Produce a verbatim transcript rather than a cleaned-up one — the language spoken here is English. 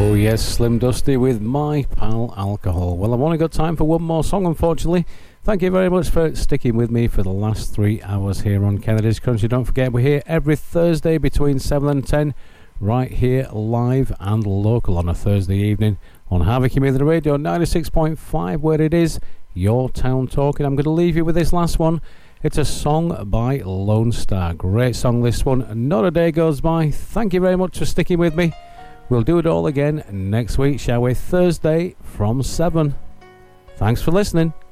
Yes, Slim Dusty with My Pal Alcohol. Well, I've only got time for one more song, unfortunately. Thank you very much for sticking with me for the last three hours here on Kennedy's Country. Don't forget, we're here every Thursday between seven and ten, right here live and local on a Thursday evening on Harvey Community Radio ninety-six point five, where it is your town talking. I'm going to leave you with this last one. It's a song by Lone Star. Great song, this one. Not a day goes by. Thank you very much for sticking with me. We'll do it all again next week, shall we? Thursday from seven. Thanks for listening.